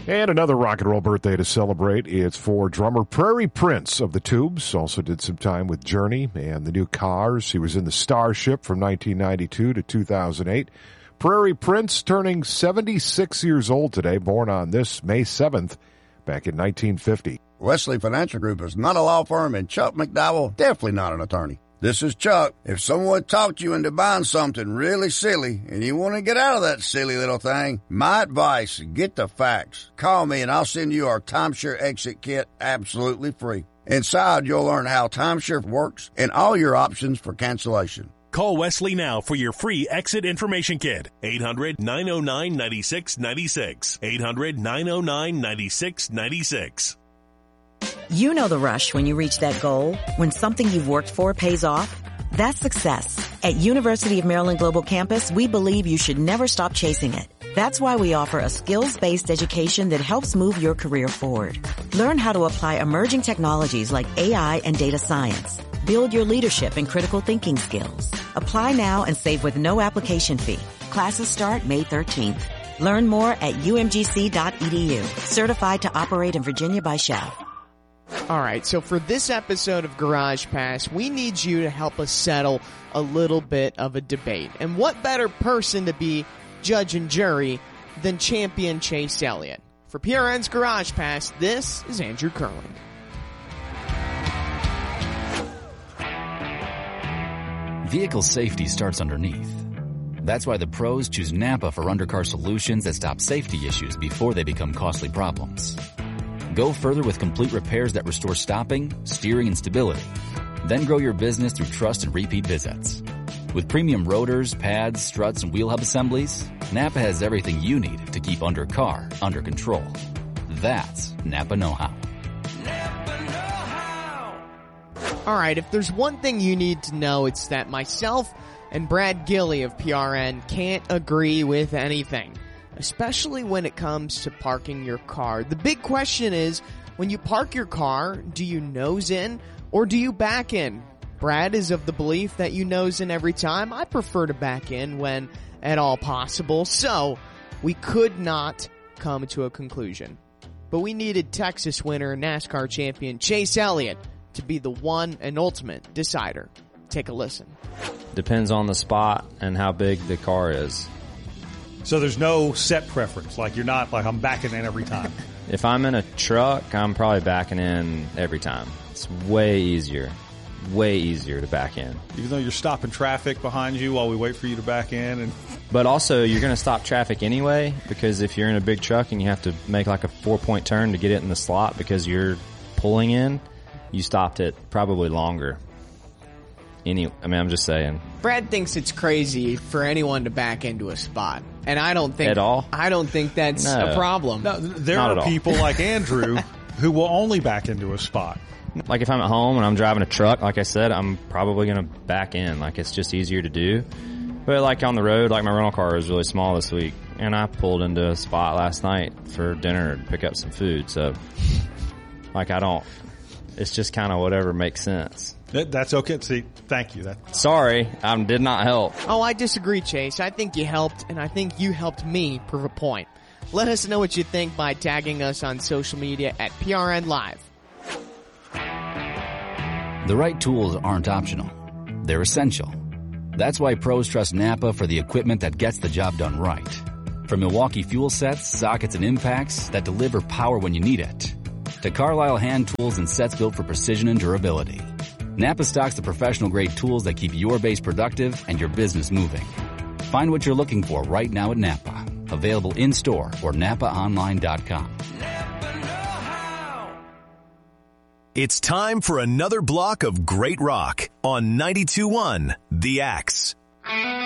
And another rock and roll birthday to celebrate. It's for drummer Prairie Prince of the Tubes. Also did some time with Journey and the New Cars. He was in the Starship from 1992 to 2008. Prairie Prince turning 76 years old today, born on this May 7th, back in 1950. Wesley Financial Group is not a law firm, and Chuck McDowell definitely not an attorney. This is Chuck. If someone talked you into buying something really silly and you want to get out of that silly little thing, my advice, get the facts. Call me and I'll send you our timeshare exit kit absolutely free. Inside, you'll learn how timeshare works and all your options for cancellation. Call Wesley now for your free exit information kit. 800-909-9696. 800-909-9696. You know the rush when you reach that goal, when something you've worked for pays off. That's success. At University of Maryland Global Campus, we believe you should never stop chasing it. That's why we offer a skills-based education that helps move your career forward. Learn how to apply emerging technologies like AI and data science. Build your leadership and critical thinking skills. Apply now and save with no application fee. Classes start May 13th. Learn more at umgc.edu. Certified to operate in Virginia by Shell. All right, so for this episode of Garage Pass, we need you to help us settle a little bit of a debate. And what better person to be judge and jury than champion Chase Elliott? For PRN's Garage Pass, this is Andrew Curling. Vehicle safety starts underneath. That's why the pros choose Napa for undercar solutions that stop safety issues before they become costly problems. Go further with complete repairs that restore stopping, steering, and stability. Then grow your business through trust and repeat visits. With premium rotors, pads, struts, and wheel hub assemblies, Napa has everything you need to keep undercar under control. That's Napa know-how. Napa know-how. All right, if there's one thing you need to know, it's that myself and Brad Gilley of PRN can't agree with anything, especially when it comes to parking your car. The big question is, when you park your car, do you nose in or do you back in? Brad is of the belief that you nose in every time. I prefer to back in when at all possible. So we could not come to a conclusion. But we needed Texas winner and NASCAR champion Chase Elliott to be the one and ultimate decider. Take a listen. Depends on the spot and how big the car is. So there's no set preference, like you're not like I'm backing in every time. If I'm in a truck, I'm probably backing in every time. It's way easier to back in. Even though you're stopping traffic behind you while we wait for you to back in. But also, you're going to stop traffic anyway, because if you're in a big truck and you have to make like a 4-point turn to get it in the slot because you're pulling in, you stopped it probably longer. I'm just saying. Brad thinks it's crazy for anyone to back into a spot. And I don't think at all. I don't think that's a problem. No, there are people like Andrew who will only back into a spot. Like if I'm at home and I'm driving a truck, like I said, I'm probably going to back in. Like it's just easier to do. But like on the road, like my rental car is really small this week, and I pulled into a spot last night for dinner to pick up some food. So like it's just kind of whatever makes sense. That's okay. See, thank you. Sorry, I did not help. Oh, I disagree, Chase. I think you helped, and I think you helped me prove a point. Let us know what you think by tagging us on social media at PRN Live. The right tools aren't optional. They're essential. That's why pros trust Napa for the equipment that gets the job done right. From Milwaukee fuel sets, sockets, and impacts that deliver power when you need it, to Carlisle hand tools and sets built for precision and durability. Napa stocks the professional-grade tools that keep your base productive and your business moving. Find what you're looking for right now at Napa. Available in-store or NapaOnline.com. Napa know-how. It's time for another block of great rock on 92.1 The Axe.